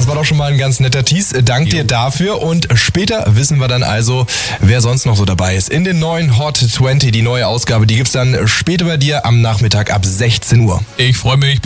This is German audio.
das war doch schon mal ein ganz netter Tease. Dank dir dafür. Und später wissen wir dann also, wer sonst noch so dabei ist. In den neuen Hot 20, die neue Ausgabe, die gibt's dann später bei dir am Nachmittag ab 16 Uhr. Ich freue mich.